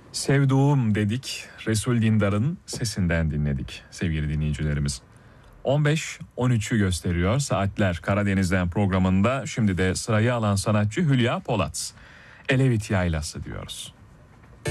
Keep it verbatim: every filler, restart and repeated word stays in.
Sevduğum dedik, Resul Dindar'ın sesinden dinledik sevgili dinleyicilerimiz. on beş on üçü gösteriyor saatler Karadeniz'den programında. Şimdi de sırayı alan sanatçı Hülya Polat. Elevit Yaylası diyoruz.